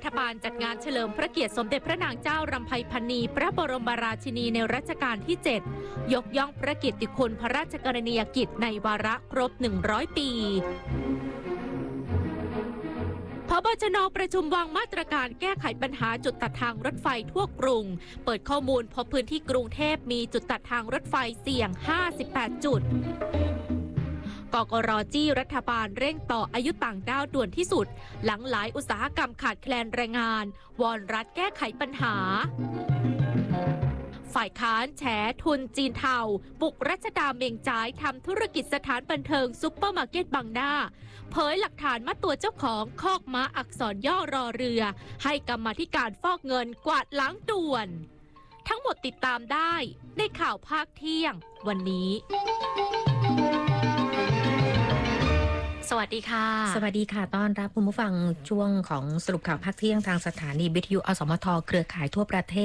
บาลจัดงานเฉลิมพระเกียรติสมเด็จพระนางเจ้ารำไพพรรณีพระบรมราชินีในรัชกาลที่ 7 ยกย่องพระเกียรติคุณพระราชกรณียกิจในวาระครบ 100 ปีพบชน.ประชุมวางมาตรการแก้ไขปัญหาจุดตัดทางรถไฟทั่วกรุงเปิดข้อมูลพบพื้นที่กรุงเทพมีจุดตัดทางรถไฟเสี่ยง 58 จุดกกร.จี้รัฐบาลเร่งต่ออายุต่างด้าวด่วนที่สุดหลังหลายอุตสาหกรรมขาดแคลนแรงงานวอนรัฐแก้ไขปัญหาฝ่ายค้านแฉทุนจีนเทาบุกรัชดาเมงจ่ายทำธุรกิจสถานบันเทิงซุปเปอร์มาร์เก็ตบางหน้าเผยหลักฐานมัดตัวเจ้าของคอกม้าอักษรย่อรอเรือให้กรรมาธิการฟอกเงินกวาดล้างด่วนทั้งหมดติดตามได้ในข่าวภาคเที่ยงวันนี้สวัสดีค่ะสวัสดีค่ะต้อนรับคุณผู้ฟังช่วงของสรุปข่าวภาคเที่ยงทางสถานีวิทยุอสมทเครือข่ายทั่วประเทศ